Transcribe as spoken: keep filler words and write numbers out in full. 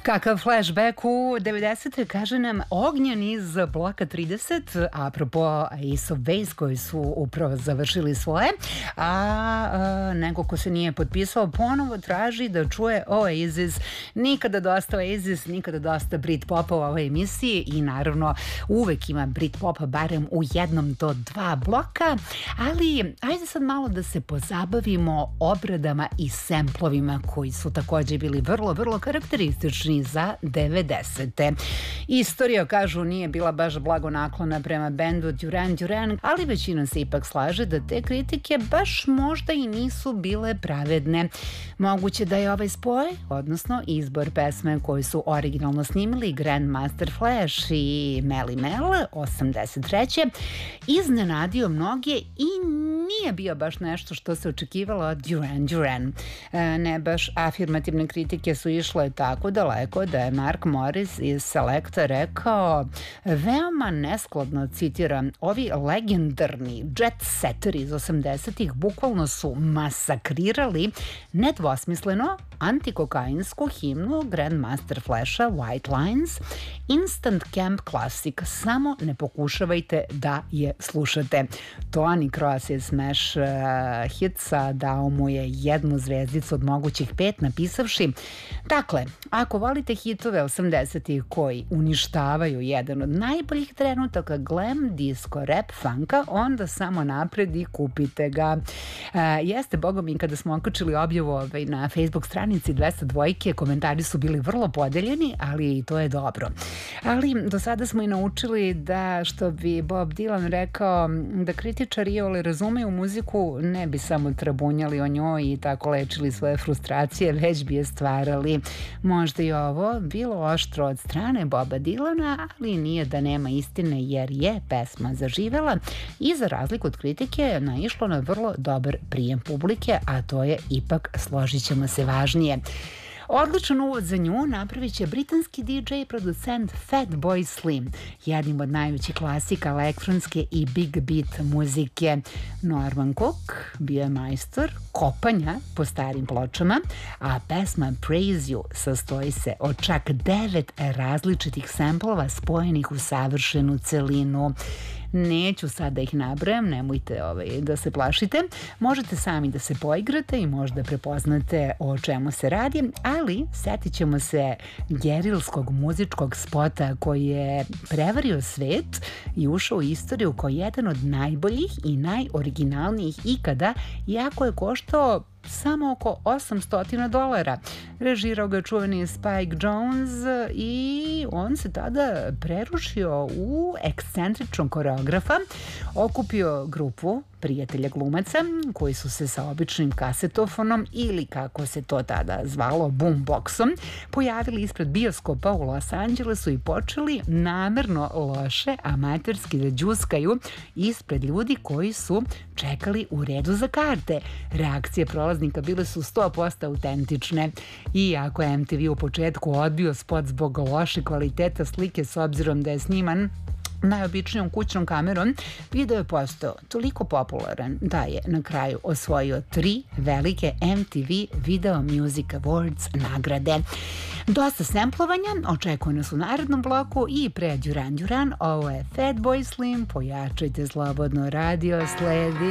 Kakav flashback u devedesete kaže nam Ognjen iz bloka trideset, apropo Ace of Base koji su upravo završili svoje, a, a neko ko se nije potpisao ponovo traži da čuje Oasis. Nikada dosta Oasis, nikada dosta Britpopa u ovoj emisiji i naravno uvek ima Britpopa barem u jednom do dva bloka, ali ajde sad malo da se pozabavimo obradama i semplovima koji su takođe bili vrlo, vrlo karakteristični za devedesete. Istorija, kažu, nije bila baš blagonaklona prema bendu Duran Duran, ali većina se ipak slaže da te kritike baš možda i nisu bile pravedne. Moguće da je ovaj spoj, odnosno izbor pesme koju su originalno snimili Grandmaster Flash i Melle Mel osamdeset treće iznenadio mnoge i nije bio baš nešto što se očekivalo od Duran Duran. Ne baš afirmativne kritike su išle tako daleko da je Mark Morris iz Selecta rekao veoma neskladno, citiram, ovi legendarni jet setteri iz osamdesetih bukvalno su masakrirali nedvosmisleno antikokainsku himnu Grandmaster Flasha White Lines, instant camp classic, samo ne pokušavajte da je slušate. Tony Cross je Smash uh, hitsa, dao mu je jednu zvezdicu od mogućih pet, napisavši: dakle, ako volite hitove osamdesetih koji uništavaju jedan od najboljih trenutaka glam, disco, rap, funka, onda samo napred i kupite ga. Uh, jeste, bogom, i kada smo okačili objavu ovaj, na Facebook stranici dvesta dva, komentari su bili vrlo podeljeni, ali i to je dobro. Ali do sada smo i naučili da, što bi Bob Dylan rekao, da kritičari iole razumeju muziku, ne bi samo trabunjali o njoj i tako lečili svoje frustracije, već bi je stvarali. Možda i ovo bilo oštro od strane Boba Dylana, ali nije da nema istine, jer je pesma zaživela i za razliku od kritike naišlo na vrlo dobar prijem publike, a to je ipak, složit ćemo se, važnije. Odličan uvod za nju napravit će britanski di džej i producent Fatboy Slim, jednim od najvećih klasika elektronske i big beat muzike. Norman Cook bio je majstor kopanja po starim pločama, a pesma Praise You sastoji se od čak devet različitih samplova spojenih u savršenu celinu. Neću sad da ih nabrajam, nemojte ovaj, da se plašite. Možete sami da se poigrate i možda prepoznate o čemu se radi, ali setit ćemo se gerilskog muzičkog spota koji je prevario svet i ušao u istoriju kao jedan od najboljih i najoriginalnijih ikada, iako je koštao samo oko osamsto dolara. Režirao ga čuveni Spike Jones i on se tada prerušio u ekscentričnog koreografa, okupio grupu prijatelja glumaca koji su se sa običnim kasetofonom ili, kako se to tada zvalo, boomboxom pojavili ispred bioskopa u Los Angelesu i počeli namerno loše amaterski da đuskaju ispred ljudi koji su čekali u redu za karte. Reakcije prolaznika bile su sto posto autentične. Iako je em te ve u početku odbio spot zbog loše kvaliteta slike s obzirom da je sniman najobičnijom kućnom kamerom, video je postao toliko popularan da je na kraju osvojio tri velike em te ve Video Music Awards nagrade. Dosta semplovanja očekuje nas u narednom bloku i pre Duran Duran. Ovo je Fatboy Slim, pojačajte slobodno radio, sledi